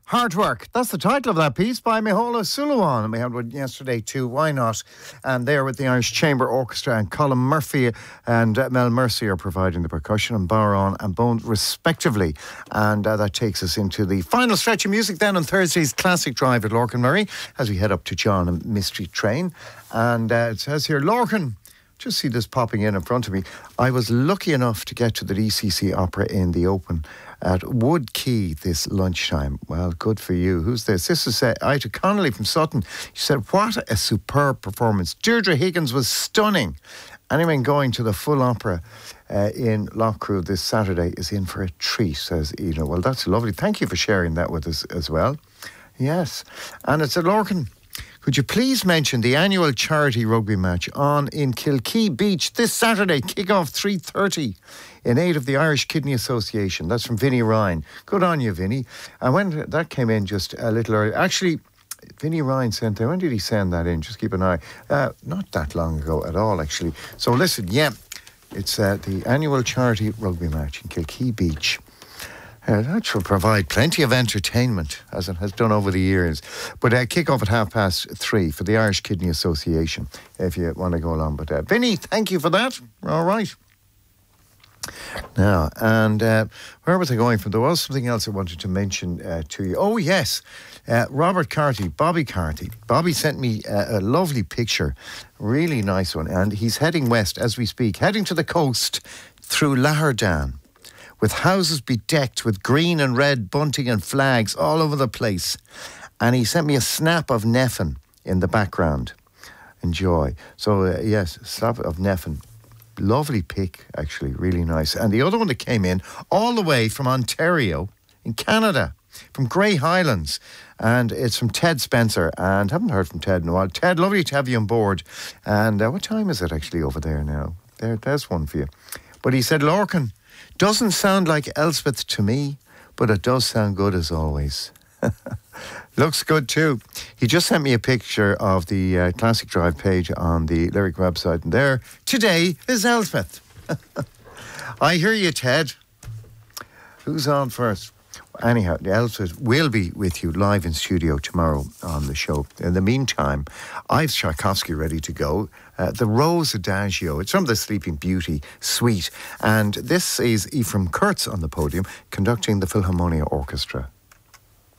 Hard Work. That's the title of that piece by Mihola Suluan. And we had one yesterday too, Why Not? And there with the Irish Chamber Orchestra, and Colin Murphy and Mel Mercy are providing the percussion, and Baron and Bones respectively. And that takes us into the final stretch of music then on Thursday's Classic Drive at Lorcan-Murray as we head up to John and Mystery Train. And it says here, Lorcan, just see this popping in front of me. I was lucky enough to get to the DCC Opera in the Open at Wood Quay this lunchtime. Well, good for you. Who's this? This is Ida Connolly from Sutton. She said, what a superb performance. Deirdre Higgins was stunning. Anyone going to the full opera in Loughcrew this Saturday is in for a treat, says Ida. Well, that's lovely. Thank you for sharing that with us as well. Yes. And it's at Lorcan. Could you please mention the annual charity rugby match on in Kilkee Beach this Saturday, kick-off 3:30 in aid of the Irish Kidney Association. That's from Vinnie Ryan. Good on you, Vinnie. And when that came in just a little earlier, actually, Vinnie Ryan sent that. When did he send that in? Just keep an eye. Not that long ago at all, actually. So listen, yeah, it's the annual charity rugby match in Kilkee Beach. That should provide plenty of entertainment, as it has done over the years. But kick-off at 3:30 for the Irish Kidney Association, if you want to go along. But Vinnie, thank you for that. All right. Now, and where was I going from? There was something else I wanted to mention to you. Oh, yes. Robert Carty, Bobby Carty. Bobby sent me a lovely picture, really nice one. And he's heading west as we speak, heading to the coast through Laherdan, with houses bedecked with green and red bunting and flags all over the place. And he sent me a snap of Neffin in the background. Enjoy. So, yes, snap of Neffin. Lovely pic, actually, really nice. And the other one that came in all the way from Ontario in Canada, from Grey Highlands. And it's from Ted Spencer. And haven't heard from Ted in a while. Ted, lovely to have you on board. And what time is it actually over there now? There's one for you. But he said, Lorcan, doesn't sound like Elspeth to me, but it does sound good as always. Looks good too. He just sent me a picture of the Classic Drive page on the Lyric website, and there today is Elspeth. I hear you, Ted. Who's on first? Anyhow, Elspeth will be with you live in studio tomorrow on the show. In the meantime, I've Tchaikovsky ready to go. The Rose Adagio. It's from the Sleeping Beauty suite. And this is Ephraim Kurtz on the podium conducting the Philharmonia Orchestra.